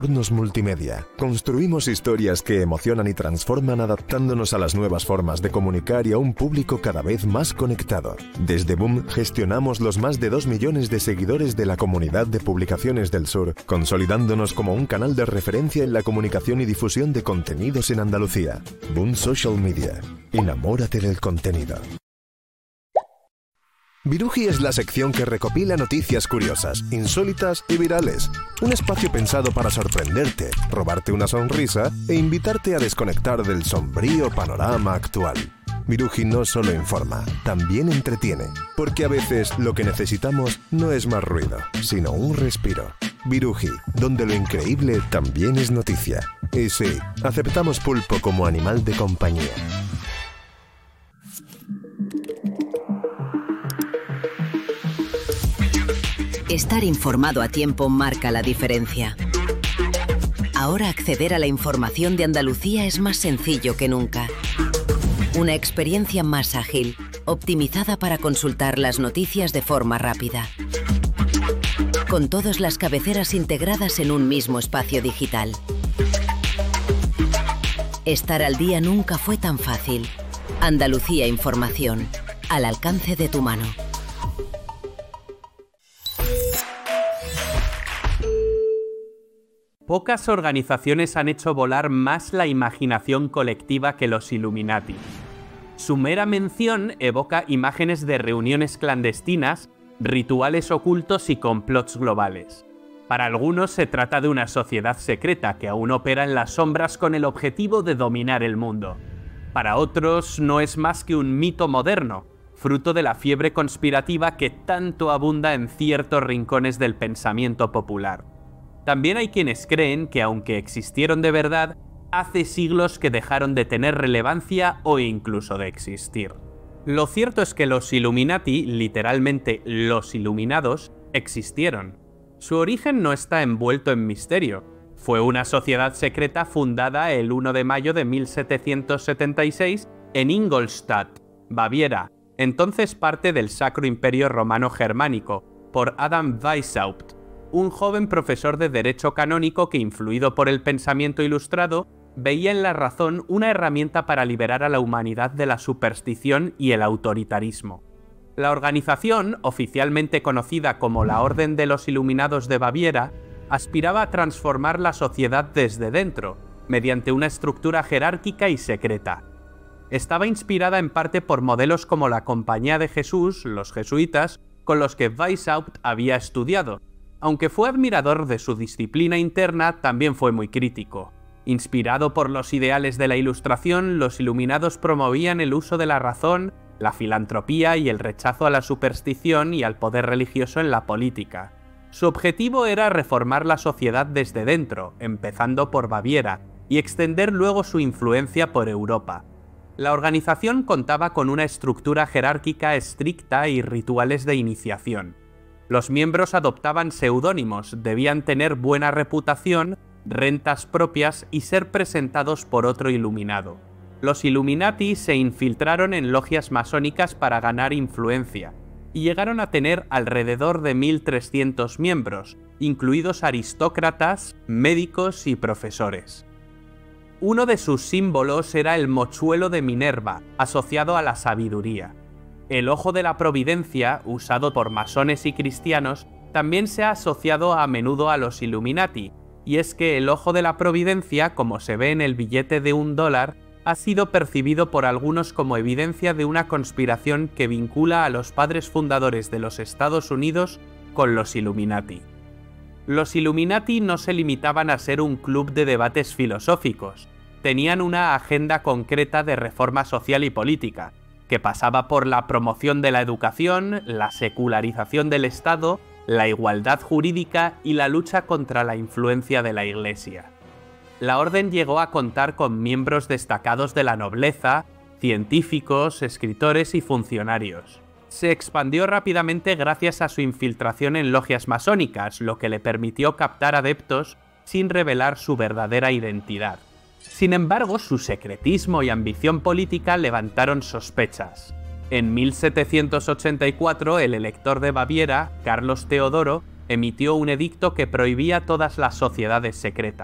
Entornos multimedia. Construimos historias que emocionan y transforman adaptándonos a las nuevas formas de comunicar y a un público cada vez más conectado. Desde Boom gestionamos los más de 2 millones de seguidores de la comunidad de publicaciones del sur, consolidándonos como un canal de referencia en la comunicación y difusión de contenidos en Andalucía. Boom Social Media. Enamórate del contenido. Viruji es la sección que recopila noticias curiosas, insólitas y virales. Un espacio pensado para sorprenderte, robarte una sonrisa e invitarte a desconectar del sombrío panorama actual. Viruji no solo informa, también entretiene, porque a veces lo que necesitamos no es más ruido, sino un respiro. Viruji, donde lo increíble también es noticia. Y sí, aceptamos pulpo como animal de compañía. Estar informado a tiempo marca la diferencia. Ahora acceder a la información de Andalucía es más sencillo que nunca. Una experiencia más ágil, optimizada para consultar las noticias de forma rápida. Con todas las cabeceras integradas en un mismo espacio digital. Estar al día nunca fue tan fácil. Andalucía Información, al alcance de tu mano. Pocas organizaciones han hecho volar más la imaginación colectiva que los Illuminati. Su mera mención evoca imágenes de reuniones clandestinas, rituales ocultos y complots globales. Para algunos se trata de una sociedad secreta que aún opera en las sombras con el objetivo de dominar el mundo. Para otros no es más que un mito moderno, fruto de la fiebre conspirativa que tanto abunda en ciertos rincones del pensamiento popular. También hay quienes creen que aunque existieron de verdad, hace siglos que dejaron de tener relevancia o incluso de existir. Lo cierto es que los Illuminati, literalmente los Iluminados, existieron. Su origen no está envuelto en misterio. Fue una sociedad secreta fundada el 1 de mayo de 1776 en Ingolstadt, Baviera, entonces parte del Sacro Imperio Romano Germánico, por Adam Weishaupt, un joven profesor de Derecho Canónico que, influido por el pensamiento ilustrado, veía en la razón una herramienta para liberar a la humanidad de la superstición y el autoritarismo. La organización, oficialmente conocida como la Orden de los Iluminados de Baviera, aspiraba a transformar la sociedad desde dentro, mediante una estructura jerárquica y secreta. Estaba inspirada en parte por modelos como la Compañía de Jesús, los jesuitas, con los que Weishaupt había estudiado. Aunque fue admirador de su disciplina interna, también fue muy crítico. Inspirado por los ideales de la Ilustración, los Iluminados promovían el uso de la razón, la filantropía y el rechazo a la superstición y al poder religioso en la política. Su objetivo era reformar la sociedad desde dentro, empezando por Baviera, y extender luego su influencia por Europa. La organización contaba con una estructura jerárquica estricta y rituales de iniciación. Los miembros adoptaban seudónimos, debían tener buena reputación, rentas propias y ser presentados por otro iluminado. Los Illuminati se infiltraron en logias masónicas para ganar influencia, y llegaron a tener alrededor de 1.300 miembros, incluidos aristócratas, médicos y profesores. Uno de sus símbolos era el mochuelo de Minerva, asociado a la sabiduría. El ojo de la providencia, usado por masones y cristianos, también se ha asociado a menudo a los Illuminati, y es que el ojo de la providencia, como se ve en el billete de $1, ha sido percibido por algunos como evidencia de una conspiración que vincula a los padres fundadores de los Estados Unidos con los Illuminati. Los Illuminati no se limitaban a ser un club de debates filosóficos, tenían una agenda concreta de reforma social y política, que pasaba por la promoción de la educación, la secularización del Estado, la igualdad jurídica y la lucha contra la influencia de la Iglesia. La orden llegó a contar con miembros destacados de la nobleza, científicos, escritores y funcionarios. Se expandió rápidamente gracias a su infiltración en logias masónicas, lo que le permitió captar adeptos sin revelar su verdadera identidad. Sin embargo, su secretismo y ambición política levantaron sospechas. En 1784, el elector de Baviera, Carlos Teodoro, emitió un edicto que prohibía todas las sociedades secretas.